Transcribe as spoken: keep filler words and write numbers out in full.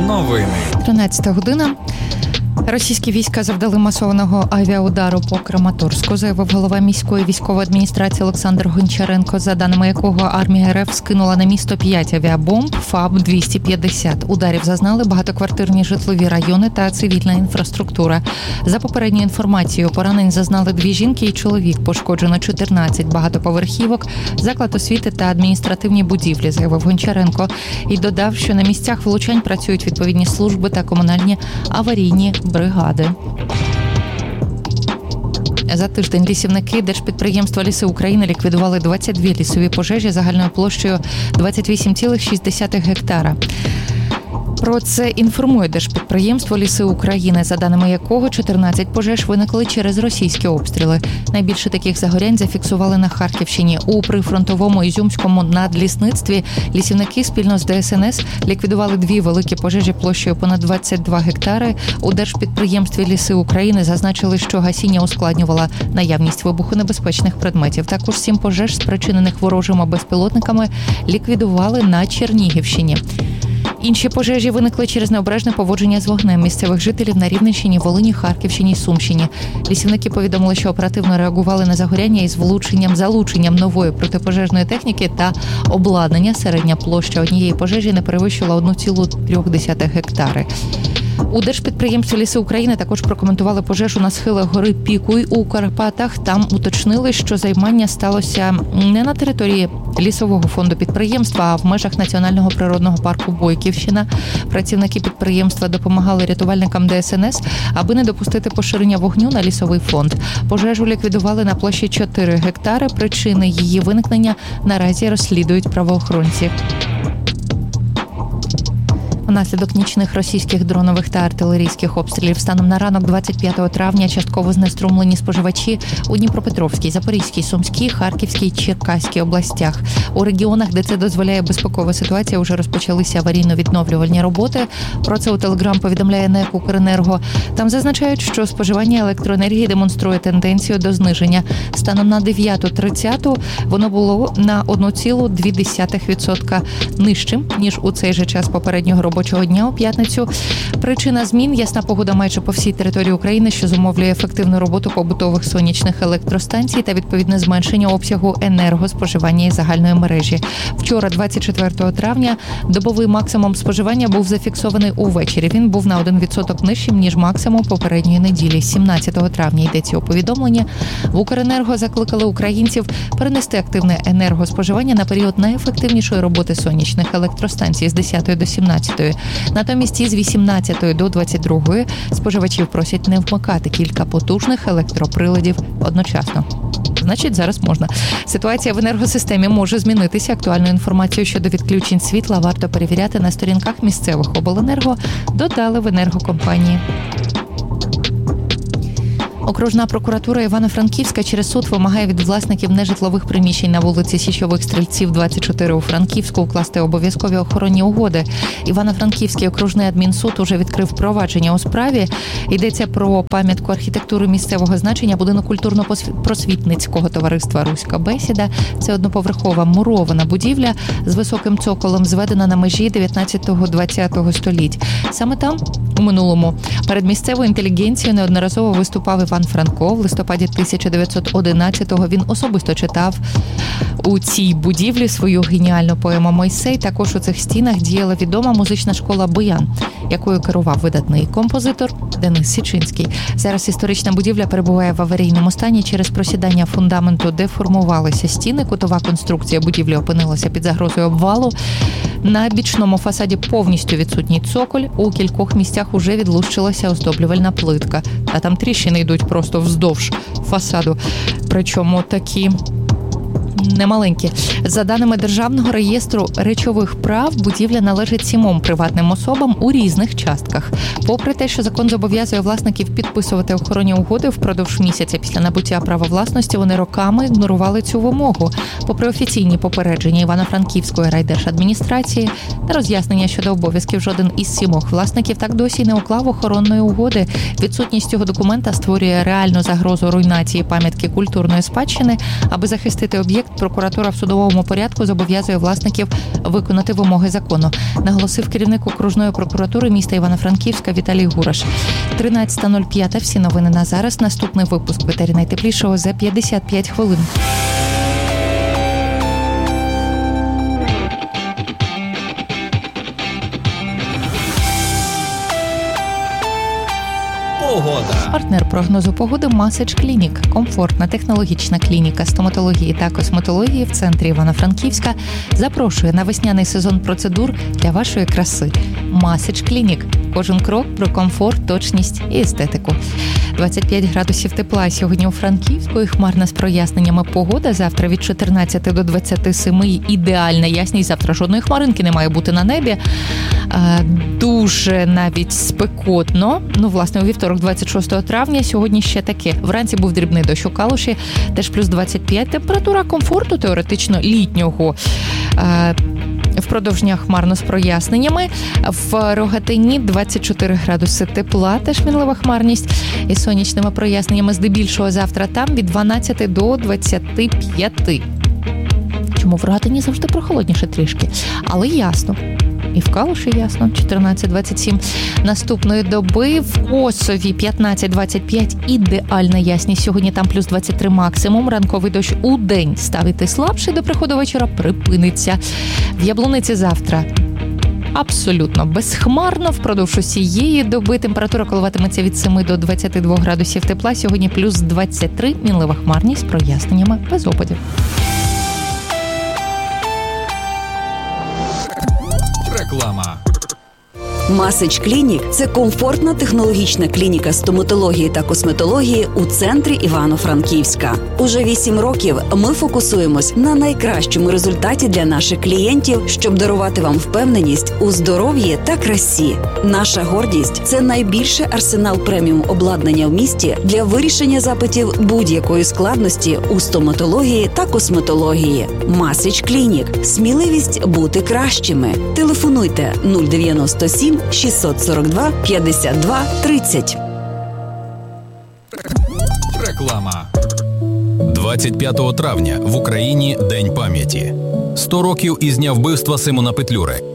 Новини. тринадцята година. Російські війська завдали масованого авіаудару по Краматорську, заявив голова міської військової адміністрації Олександр Гончаренко, за даними якого армія РФ скинула на місто п'ять авіабомб ФАБ двісті п'ятдесят. Ударів зазнали багатоквартирні житлові райони та цивільна інфраструктура. За попередньою інформацією, поранень зазнали дві жінки і чоловік. Пошкоджено чотирнадцять багатоповерхівок, заклад освіти та адміністративні будівлі, заявив Гончаренко. І додав, що на місцях влучань працюють відповідні служби та комунальні аварійні бригади. За тиждень лісівники Держпідприємства «Ліси України» ліквідували двадцять дві лісові пожежі загальною площею двадцять вісім цілих шість десятих гектара. Про це інформує Держпідприємство «Ліси України», за даними якого чотирнадцять пожеж виникли через російські обстріли. Найбільше таких загорянь зафіксували на Харківщині. У прифронтовому Ізюмському надлісництві лісівники спільно з Де Ес Ен Ес ліквідували дві великі пожежі площею понад двадцять два гектари. У Держпідприємстві «Ліси України» зазначили, що гасіння ускладнювала наявність вибухонебезпечних предметів. Також сім пожеж, спричинених ворожими безпілотниками, ліквідували на Чернігівщині. Інші пожежі виникли через необережне поводження з вогнем місцевих жителів на Рівненщині, Волині, Харківщині і Сумщині. Лісівники повідомили, що оперативно реагували на загоряння із влученням, залученням нової протипожежної техніки та обладнання. Середня площа однієї пожежі не перевищила одну цілу три десятих гектари. У Держпідприємстві «Ліси України» також прокоментували пожежу на схилах гори Пікуй у Карпатах. Там уточнили, що займання сталося не на території лісового фонду підприємства, а в межах Національного природного парку Бойківщина. Працівники підприємства допомагали рятувальникам Де Ес Ен Ес, аби не допустити поширення вогню на лісовий фонд. Пожежу ліквідували на площі чотири гектари. Причини її виникнення наразі розслідують правоохоронці. Внаслідок нічних російських дронових та артилерійських обстрілів станом на ранок двадцять п'ятого травня частково знеструмлені споживачі у Дніпропетровській, Запорізькій, Сумській, Харківській, Черкаській областях. У регіонах, де це дозволяє безпекова ситуація, вже розпочалися аварійно-відновлювальні роботи. Про це у Телеграм повідомляє НЕК «Укренерго». Там зазначають, що споживання електроенергії демонструє тенденцію до зниження. Станом на дев'ята тридцять воно було на одну цілу дві десятих відсотка нижчим, ніж у цей же час попереднього року. Робочого дня у п'ятницю. Причина змін – ясна погода майже по всій території України, що зумовлює ефективну роботу побутових сонячних електростанцій та відповідне зменшення обсягу енергоспоживання із загальної мережі. Вчора, двадцять четвертого травня, добовий максимум споживання був зафіксований увечері. Він був на один відсоток нижчим, ніж максимум попередньої неділі. сімнадцятого травня йдеться у повідомленні. В «Укренерго» закликали українців перенести активне енергоспоживання на період найефективнішої роботи сонячних електростанцій з десятої до сімнадцятої. Натомість із вісімнадцятої до двадцять другої споживачів просять не вмикати кілька потужних електроприладів одночасно. Значить, зараз можна. Ситуація в енергосистемі може змінитися. Актуальну інформацію щодо відключень світла варто перевіряти на сторінках місцевих обленерго, додали в енергокомпанії. Окружна прокуратура Івано-Франківська через суд вимагає від власників нежитлових приміщень на вулиці Січових Стрільців, двадцять чотири у Франківську укласти обов'язкові охоронні угоди. Івано-Франківський окружний адмінсуд уже відкрив провадження у справі. Йдеться про пам'ятку архітектури місцевого значення, будинок культурно-просвітницького товариства «Руська бесіда». Це одноповерхова мурована будівля з високим цоколом, зведена на межі дев'ятнадцятого-двадцятого століть. Саме там, у минулому, перед місцевою інтелігенцією неодноразово виступав Іван Франко. В листопаді тисяча дев'ятсот одинадцятого він особисто читав у цій будівлі свою геніальну поему «Мойсей». Також у цих стінах діяла відома музична школа «Буян», якою керував видатний композитор Денис Січинський. Зараз історична будівля перебуває в аварійному стані. Через просідання фундаменту деформувалися стіни. Кутова конструкція будівлі опинилася під загрозою обвалу. На бічному фасаді повністю відсутній цоколь. У кількох місцях уже відлущилася оздоблювальна плитка. А там тріщини йдуть просто вздовж фасаду. Причому такі немаленькі. За даними Державного реєстру речових прав, будівля належить сімом приватним особам у різних частках. Попри те, що закон зобов'язує власників підписувати охоронні угоди впродовж місяця після набуття права власності, вони роками ігнорували цю вимогу. Попри офіційні попередження Івано-Франківської райдержадміністрації та роз'яснення щодо обов'язків, жоден із сімох власників так досі не уклав охоронної угоди. Відсутність цього документа створює реальну загрозу руйнації пам'ятки культурної спадщини. Аби захистити об'єкт, конфлікт, прокуратура в судовому порядку зобов'язує власників виконати вимоги закону, наголосив керівник окружної прокуратури міста Івано-Франківська Віталій Гураш. тринадцята нуль п'ять. Всі новини на зараз. Наступний випуск в етері найтеплішого за п'ятдесят п'ять хвилин. Погода. Партнер прогнозу погоди Масич Клінік. Комфортна технологічна клініка стоматології та косметології в центрі Івано-Франківська запрошує на весняний сезон процедур для вашої краси. Масич Клінік. Кожен крок про комфорт, точність і естетику. двадцять п'ять градусів тепла сьогодні у Франківську і хмарна з проясненнями погода. Завтра від чотирнадцяти до двадцяти семи ідеальна ясність. Завтра жодної хмаринки не має бути на небі. Дуже навіть спекотно. Ну, власне, у вівторок, двадцять шостого травня, сьогодні ще таке. Вранці був дрібний дощ у Калуші, теж плюс двадцять п'ять. Температура комфорту, теоретично літнього. Впродовж дня хмарно з проясненнями. В Рогатині двадцять чотири градуси тепла, теж мінлива хмарність. І сонячними проясненнями здебільшого завтра там від дванадцяти до двадцяти п'яти. Чому в Рогатині завжди прохолодніше трішки? Але ясно. І в Калуші ясно, чотирнадцять двадцять сім. Наступної доби в Косові п'ятнадцять двадцять п'ять ідеальна ясність. Сьогодні там плюс двадцять три максимум. Ранковий дощ у день став іти слабший, до приходу вечора припиниться. В Яблуниці завтра абсолютно безхмарно. Впродовж усієї доби температура коливатиметься від семи до двадцяти двох градусів тепла. Сьогодні плюс двадцять три, мінлива хмарність з проясненнями без опадів. Реклама. Масич Клінік – це комфортна технологічна клініка стоматології та косметології у центрі Івано-Франківська. Уже вісім років ми фокусуємось на найкращому результаті для наших клієнтів, щоб дарувати вам впевненість у здоров'ї та красі. Наша гордість – це найбільший арсенал преміум обладнання в місті для вирішення запитів будь-якої складності у стоматології та косметології. Масич Клінік – сміливість бути кращими. Телефонуйте нуль дев'яносто сім шістсот сорок два п'ятдесят два тридцять. Реклама. двадцять п'ятого травня в Україні День пам'яті. сто років із дня вбивства Симона Петлюри.